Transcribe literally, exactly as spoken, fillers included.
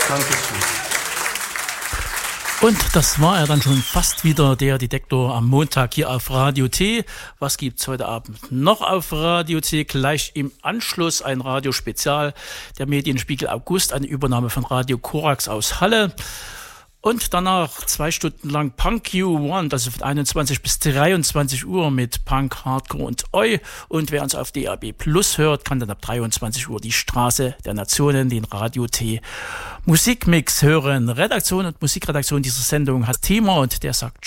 Dankeschön. Und das war er dann schon fast wieder, der Detektor am Montag hier auf Radio T. Was gibt's heute Abend noch auf Radio T? Gleich im Anschluss ein Radiospezial, der Medienspiegel August, eine Übernahme von Radio Korax aus Halle. Und danach zwei Stunden lang Punk U eins, also von einundzwanzig bis dreiundzwanzig Uhr mit Punk, Hardcore und Oi. Und wer uns auf D A B Plus hört, kann dann ab dreiundzwanzig Uhr die Straße der Nationen, den Radio T Musikmix hören. Redaktion und Musikredaktion dieser Sendung hat Thema und der sagt